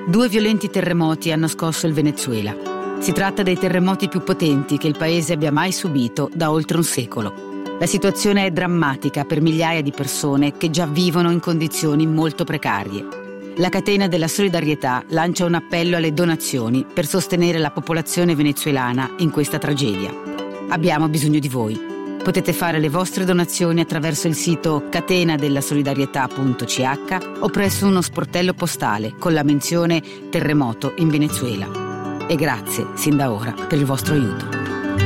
2 violenti terremoti hanno scosso il Venezuela. Si tratta dei terremoti più potenti che il paese abbia mai subito da oltre un secolo. La situazione è drammatica per migliaia di persone che già vivono in condizioni molto precarie. La catena della solidarietà lancia un appello alle donazioni per sostenere la popolazione venezuelana in questa tragedia. Abbiamo bisogno di voi. Potete fare le vostre donazioni attraverso il sito catenadellasolidarietà.ch o presso uno sportello postale con la menzione Terremoto in Venezuela. E grazie, sin da ora, per il vostro aiuto.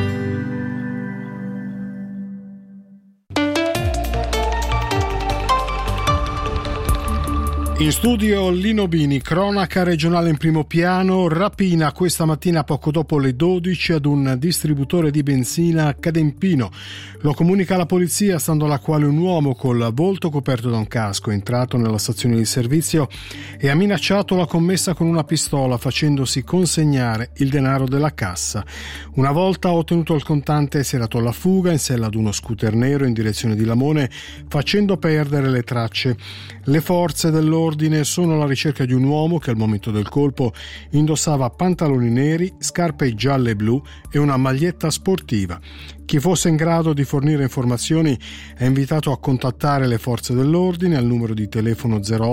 In studio Lino Bini, cronaca regionale in primo piano, rapina questa mattina poco dopo le 12 ad un distributore di benzina a Cadempino. Lo comunica la polizia, stando alla quale un uomo col volto coperto da un casco è entrato nella stazione di servizio e ha minacciato la commessa con una pistola facendosi consegnare il denaro della cassa. Una volta ottenuto il contante si è dato alla fuga in sella ad uno scooter nero in direzione di Lamone facendo perdere le tracce. Le forze dell'ordine sono alla ricerca di un uomo che al momento del colpo indossava pantaloni neri, scarpe gialle e blu e una maglietta sportiva. Chi fosse in grado di fornire informazioni è invitato a contattare le forze dell'ordine al numero di telefono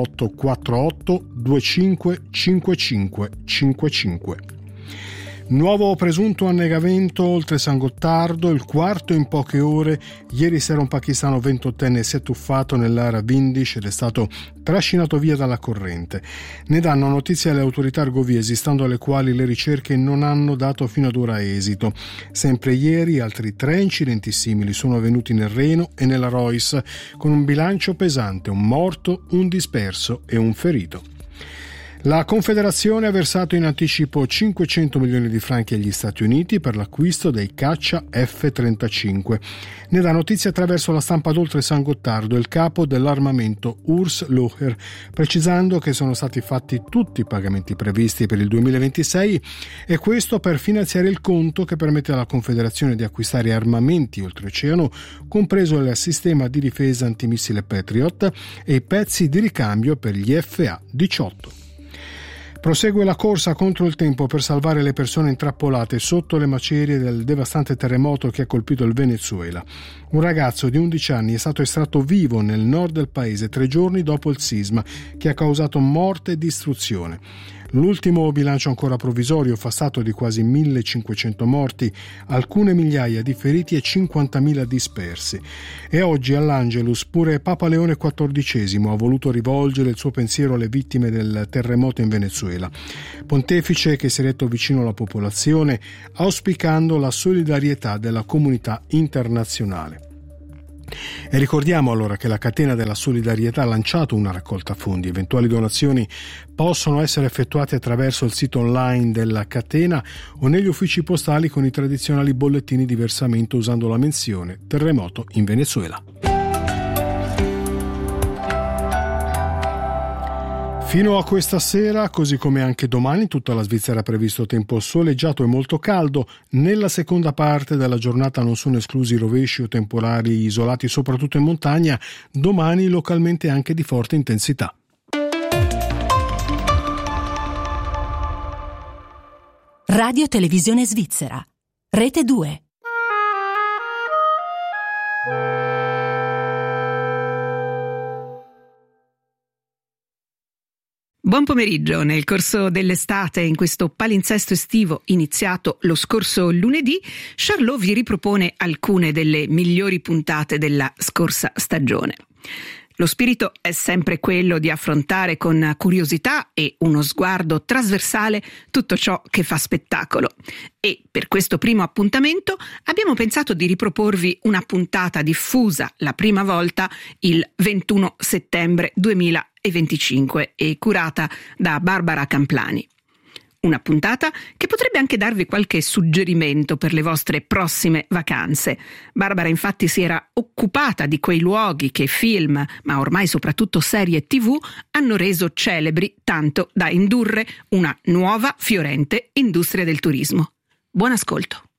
0848 25 55 55. Nuovo presunto annegamento oltre San Gottardo, il quarto in poche ore. Ieri sera un pakistano 28enne si è tuffato nell'area Vindish ed è stato trascinato via dalla corrente. Ne danno notizia le autorità argoviesi, stando alle quali le ricerche non hanno dato fino ad ora esito. Sempre ieri altri 3 incidenti simili sono avvenuti nel Reno e nella Rois, con un bilancio pesante, un morto, un disperso e un ferito. La Confederazione ha versato in anticipo 500 milioni di franchi agli Stati Uniti per l'acquisto dei caccia F-35. Ne dà notizia attraverso la stampa d'oltre San Gottardo il capo dell'armamento Urs Locher, precisando che sono stati fatti tutti i pagamenti previsti per il 2026 e questo per finanziare il conto che permette alla Confederazione di acquistare armamenti oltreoceano, compreso il sistema di difesa antimissile Patriot e i pezzi di ricambio per gli FA-18. Prosegue la corsa contro il tempo per salvare le persone intrappolate sotto le macerie del devastante terremoto che ha colpito il Venezuela. Un ragazzo di 11 anni è stato estratto vivo nel nord del paese 3 giorni dopo il sisma che ha causato morte e distruzione. L'ultimo bilancio ancora provvisorio fa stato di quasi 1.500 morti, alcune migliaia di feriti e 50.000 dispersi. E oggi all'Angelus pure Papa Leone XIV ha voluto rivolgere il suo pensiero alle vittime del terremoto in Venezuela. Pontefice che si è retto vicino alla popolazione, auspicando la solidarietà della comunità internazionale. E ricordiamo allora che la catena della solidarietà ha lanciato una raccolta fondi. Eventuali donazioni possono essere effettuate attraverso il sito online della catena o negli uffici postali con i tradizionali bollettini di versamento usando la menzione terremoto in Venezuela. Fino a questa sera, così come anche domani, tutta la Svizzera ha previsto tempo soleggiato e molto caldo. Nella seconda parte della giornata non sono esclusi rovesci o temporali isolati, soprattutto in montagna, domani localmente anche di forte intensità. Radio Televisione Svizzera, Rete 2. Buon pomeriggio. Nel corso dell'estate, in questo palinsesto estivo iniziato lo scorso lunedì, Charlot vi ripropone alcune delle migliori puntate della scorsa stagione. Lo spirito è sempre quello di affrontare con curiosità e uno sguardo trasversale tutto ciò che fa spettacolo. E per questo primo appuntamento abbiamo pensato di riproporvi una puntata diffusa la prima volta il 21 settembre 2025 e curata da Barbara Camplani. Una puntata che potrebbe anche darvi qualche suggerimento per le vostre prossime vacanze. Barbara infatti si era occupata di quei luoghi che film, ma ormai soprattutto serie TV, hanno reso celebri tanto da indurre una nuova fiorente industria del turismo. Buon ascolto.